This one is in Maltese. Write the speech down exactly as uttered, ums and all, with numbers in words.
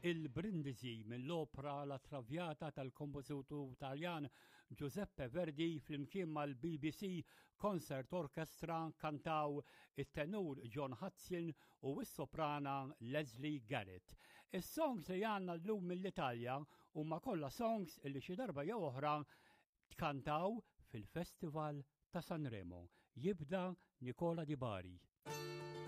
Il-Brindisi mill-opera La Traviata tal-kompożitur Taljan Giuseppe Verdi flimkien mal-B B C Concert Orchestra kantaw it-tenur John Hudson u s-soprana Leslie Garrett. Is-songs li għandna llum mill-Italja huma kollha songs li xi darba jew oħra tkantaw fil-Festival ta' Sanremo. Jibda Nicola Di Bari.